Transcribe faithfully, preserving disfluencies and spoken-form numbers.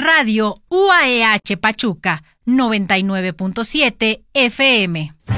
Radio U A E H Pachuca, noventa y nueve punto siete F M.